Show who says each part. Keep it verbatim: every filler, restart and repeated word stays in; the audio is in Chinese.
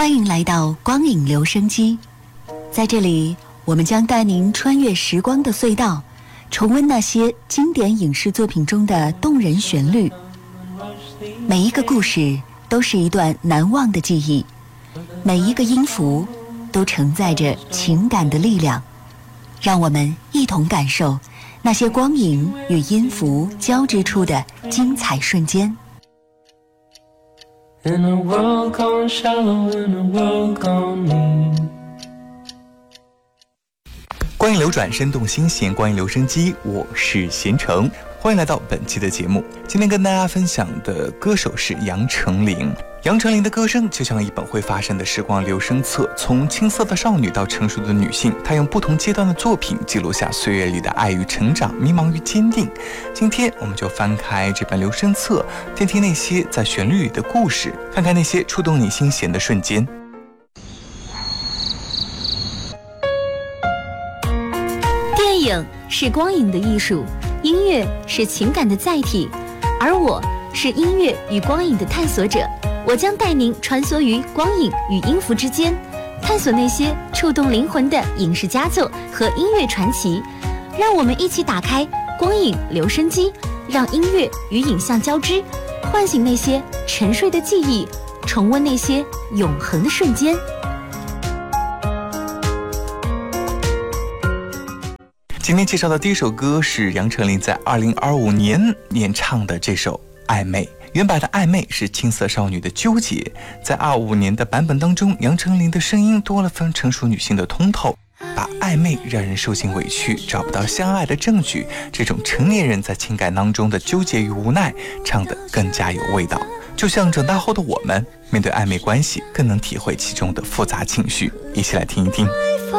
Speaker 1: 欢迎来到光影留声机，在这里我们将带您穿越时光的隧道，重温那些经典影视作品中的动人旋律。每一个故事都是一段难忘的记忆，每一个音符都承载着情感的力量。让我们一同感受那些光影与音符交织出的精彩瞬间。
Speaker 2: In a world gone shallow, in a world gone mean。
Speaker 3: 光影流转，生动心弦，光影留声机，我是贤成，欢迎来到本期的节目。今天跟大家分享的歌手是杨丞琳。杨丞琳的歌声就像一本会发生的时光留声册，从青涩的少女到成熟的女性，她用不同阶段的作品记录下岁月里的爱与成长，迷茫与坚定。今天我们就翻开这本留声册，听听那些在旋律里的故事，看看那些触动你心弦的瞬间。
Speaker 4: 电影是光影的艺术，音乐是情感的载体，而我是音乐与光影的探索者。我将带您穿梭于光影与音符之间，探索那些触动灵魂的影视佳作和音乐传奇。让我们一起打开光影留声机，让音乐与影像交织，唤醒那些沉睡的记忆，重温那些永恒的瞬间。
Speaker 3: 今天介绍的第一首歌是杨丞琳在二零二五年演唱的这首《暧昧》。原版的暧昧是青涩少女的纠结，在二五年的版本当中，杨丞琳的声音多了份成熟女性的通透，把暧昧让人受尽委屈，找不到相爱的证据，这种成年人在情感当中的纠结与无奈唱得更加有味道。就像长大后的我们面对暧昧关系更能体会其中的复杂情绪，一起来听一听。